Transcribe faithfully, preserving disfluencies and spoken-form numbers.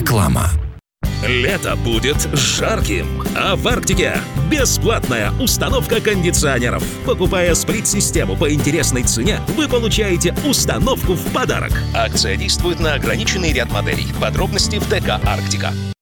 Реклама. Лето будет жарким, а в Арктике бесплатная установка кондиционеров. Покупая сплит-систему по интересной цене, вы получаете установку в подарок. Акция действует на ограниченный ряд моделей. Подробности в ДК «Арктика».